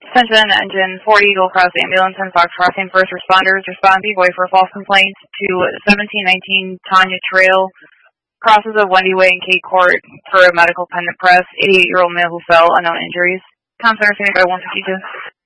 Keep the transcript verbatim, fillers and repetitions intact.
Attention, engine four Eagle Cross Ambulance and Fox Crossing first responders. Respond B-Boy for false complaint to seventeen nineteen Tanya Trail, crosses of Wendy Way and Kate Court for a medical pendant press. eighty-eight-year-old male who fell, unknown injuries. Com Center, Phoenix by one fifty-two.